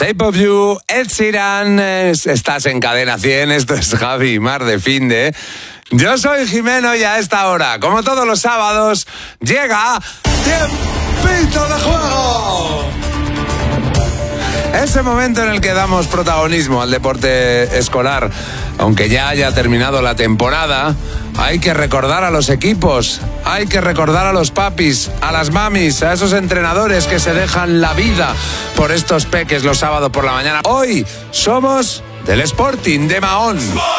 Shape of You, Ed Sheeran, estás en Cadena 100, esto es Javi y Mar de Finde. Yo soy Jimeno y a esta hora, como todos los sábados, llega Tiempito de Juego. Ese momento en el que damos protagonismo al deporte escolar. Aunque ya haya terminado la temporada, hay que recordar a los equipos, hay que recordar a los papis, a las mamis, a esos entrenadores que se dejan la vida por estos peques los sábados por la mañana. Hoy somos del Sporting de Mahón.